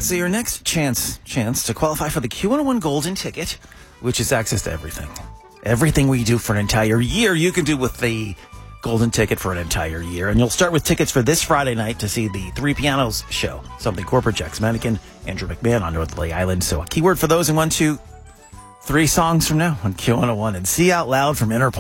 So your next chance to qualify for the Q101 Golden Ticket, which is access to everything. Everything we do for an entire year, you can do with the Golden Ticket for an entire year. And you'll start with tickets for this Friday night to see the Three Pianos show. Something Corporate, Jax Mannequin, Andrew McMahon on North Lake Island. So a keyword for those in 1, 2, 3 songs from now on Q101. And See Out Loud from Interpol.